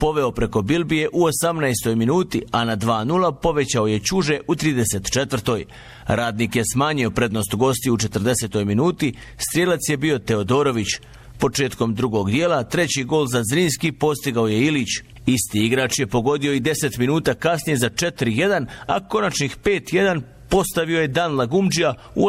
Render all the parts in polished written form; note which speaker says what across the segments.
Speaker 1: poveo preko Bilbije u 18. minuti, a na 2:0 povećao je Ćuže u 34. Radnik je smanjio prednost gostiju u 40. minuti, strijelac je bio Teodorović. Početkom drugog dijela treći gol za Zrinski postigao je Ilić. Isti igrač je pogodio i 10 minuta kasnije za 4:1, a konačnih 5:1 postavio je Dan Lagumdžija u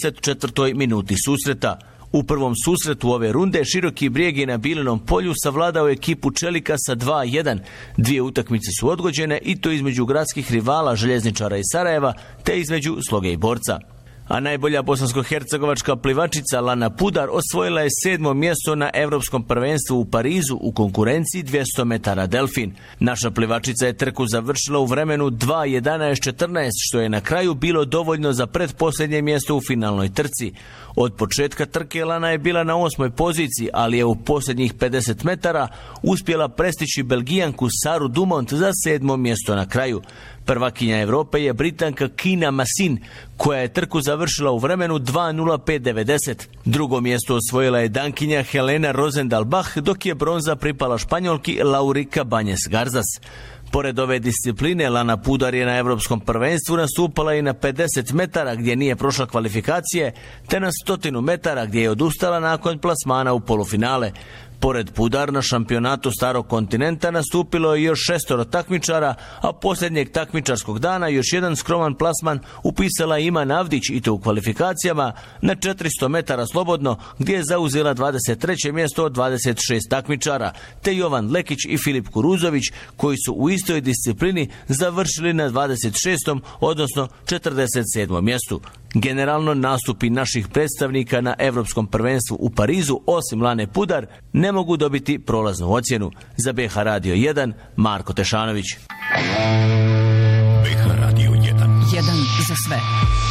Speaker 1: 84. minuti susreta. U prvom susretu ove runde Široki Brijeg je na Bilinom polju savladao ekipu Čelika sa 2:1. Dvije utakmice su odgođene i to između gradskih rivala Željezničara iz Sarajeva te između Sloge i Borca. A najbolja bosansko-hercegovačka plivačica Lana Pudar osvojila je 7. mjesto na Evropskom prvenstvu u Parizu u konkurenciji 200 metara delfin. Naša plivačica je trku završila u vremenu 2:11:14, što je na kraju bilo dovoljno za pretposljednje mjesto u finalnoj trci. Od početka trke Lana je bila na 8. poziciji, ali je u posljednjih 50 metara uspjela prestići Belgijanku Saru Dumont za 7. mjesto na kraju. Prvakinja Europe je Britanka Kina Masin, koja je trku završila u vremenu 2:05:90. Drugo mjesto osvojila je Dankinja Helena Rosendal-Bach, dok je bronza pripala Španjolki Lauri Cabañes Garzas. Pored ove discipline, Lana Pudar je na Evropskom prvenstvu nastupala i na 50 metara gdje nije prošla kvalifikacije, te na 100 metara gdje je odustala nakon plasmana u polufinale. Pored Pudar na šampionatu Starog kontinenta nastupilo je još 6 takmičara, a posljednjeg takmičarskog dana još jedan skroman plasman upisala Iman Avdić, i to u kvalifikacijama na 400 metara slobodno, gdje je zauzela 23. mjesto od 26 takmičara, te Jovan Lekić i Filip Kuruzović, koji su u istoj disciplini završili na 26. odnosno 47. mjestu. Generalno, nastupi naših predstavnika na Evropskom prvenstvu u Parizu, osim Lane Pudar, ne mogu dobiti prolaznu ocjenu. Za BH Radio 1, Marko Tešanović.
Speaker 2: BH Radio 1.
Speaker 3: Jedan za sve.